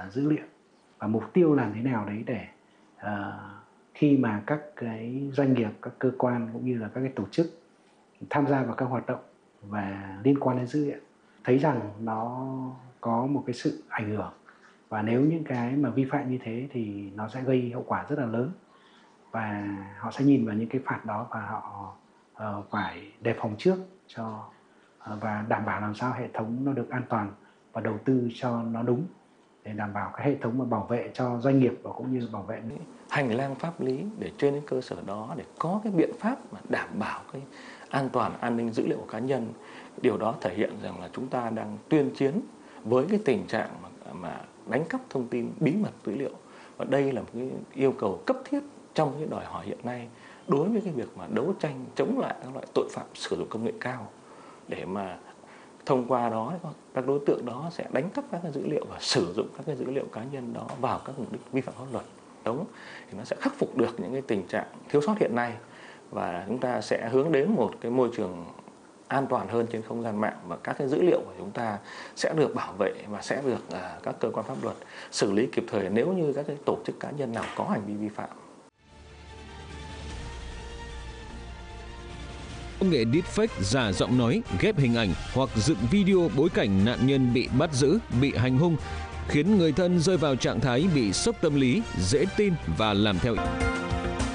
dữ liệu, và mục tiêu làm thế nào đấy để khi mà các cái doanh nghiệp, các cơ quan cũng như là các cái tổ chức tham gia vào các hoạt động và liên quan đến dữ liệu thấy rằng nó có một cái sự ảnh hưởng, và nếu những cái mà vi phạm như thế thì nó sẽ gây hậu quả rất là lớn, và họ sẽ nhìn vào những cái phạt đó và họ phải đề phòng trước và đảm bảo làm sao hệ thống nó được an toàn và đầu tư cho nó đúng để đảm bảo cái hệ thống mà bảo vệ cho doanh nghiệp và cũng như bảo vệ hành lang pháp lý để trên cái cơ sở đó để có cái biện pháp mà đảm bảo cái an toàn an ninh dữ liệu của cá nhân. Điều đó thể hiện rằng là chúng ta đang tuyên chiến với cái tình trạng mà đánh cắp thông tin bí mật dữ liệu, và đây là một cái yêu cầu cấp thiết trong cái đòi hỏi hiện nay đối với cái việc mà đấu tranh chống lại các loại tội phạm sử dụng công nghệ cao, để mà thông qua đó các đối tượng đó sẽ đánh cắp các cái dữ liệu và sử dụng các cái dữ liệu cá nhân đó vào các mục đích vi phạm pháp luật. Đúng, thì nó sẽ khắc phục được những cái tình trạng thiếu sót hiện nay, và chúng ta sẽ hướng đến một cái môi trường an toàn hơn trên không gian mạng, và các cái dữ liệu của chúng ta sẽ được bảo vệ và sẽ được các cơ quan pháp luật xử lý kịp thời nếu như các cái tổ chức cá nhân nào có hành vi vi phạm. Công nghệ deepfake giả giọng nói, ghép hình ảnh hoặc dựng video bối cảnh nạn nhân bị bắt giữ, bị hành hung, khiến người thân rơi vào trạng thái bị sốc tâm lý, dễ tin và làm theo.